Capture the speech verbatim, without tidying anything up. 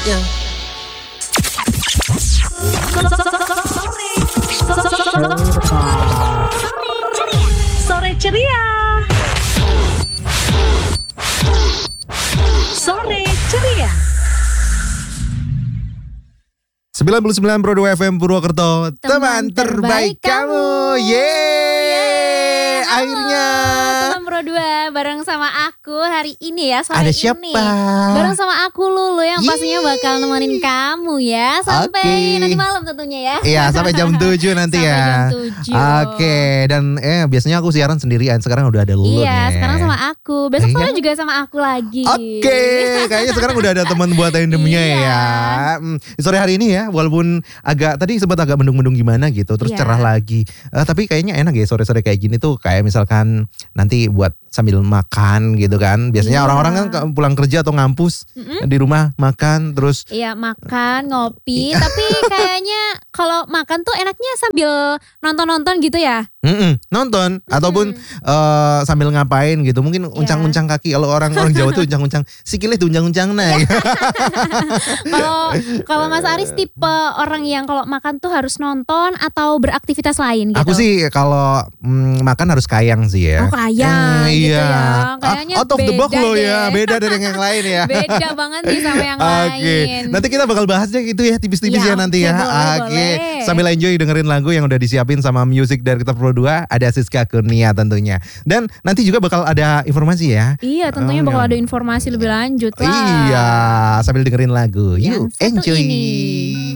Ya. Sore ceria. Sore ceria. sembilan puluh sembilan koma dua F M Purwokerto, teman, Teman terbaik terbaik kamu. Yeay, akhirnya. Teman Pro dua bareng sama aku hari ini ya, sore Ada ini. siapa? Bareng sama aku Lulu yang Yeay. pastinya bakal nemenin kamu ya sampai Oke. nanti malam tentunya ya. Iya, sampai jam tujuh nanti Sampai ya. jam tujuh. Oke, dan eh biasanya aku siaran sendirian, sekarang udah ada Lulu Iya, nih. sekarang sama aku. Besok Iya. sore juga sama aku lagi. Oke, kayaknya sekarang udah ada teman buat tandemnya Iya. ya. Hmm, sore hari ini ya, walaupun agak tadi sempat agak mendung-mendung gimana gitu, terus Iya. cerah lagi. Eh, tapi kayaknya enak ya sore-sore kayak gini tuh, kayak misalkan nanti buat sambil makan gitu kan. Biasanya Iya. orang-orang kan ke- pulang kerja atau ngampus Mm-mm. di rumah makan terus. Iya, makan, ngopi. Tapi kayaknya kalau makan tuh enaknya sambil nonton-nonton gitu ya. Mm-mm, nonton ataupun eh, sambil ngapain gitu, mungkin uncang-uncang kaki. Kalau orang-orang Jawa tuh uncang-uncang sikilnya tuh uncang-uncang nah. Kalau kalau Mas Aris tipe orang yang kalau makan tuh harus nonton atau beraktivitas lain gitu. Aku sih kalau mm, makan harus kayang sih ya. Oh, kayang Eh, gitu iya. ya. Ah, Kayaknya out of the box beda loh deh. ya, beda dari yang lain ya. Beda banget nih sama yang Oke, lain. nanti kita bakal bahasnya gitu ya, tipis-tipis ya, Ya, nanti oke, ya. boleh, Oke, boleh. sambil enjoy dengerin lagu yang udah disiapin sama music dari kita Pro dua, ada Siska Kurnia tentunya. Dan nanti juga bakal ada informasi ya. Iya, tentunya Oh, bakal iya. ada informasi lebih lanjut lah. Iya, sambil dengerin lagu. Yuk, Yang satu enjoy. ini.